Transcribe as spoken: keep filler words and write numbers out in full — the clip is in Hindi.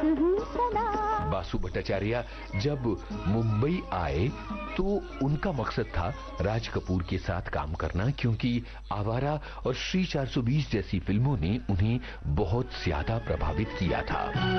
बासु भट्टाचार्य जब मुंबई आए तो उनका मकसद था राज कपूर के साथ काम करना, क्योंकि आवारा और श्री चार सौ बीस जैसी फिल्मों ने उन्हें बहुत ज्यादा प्रभावित किया था।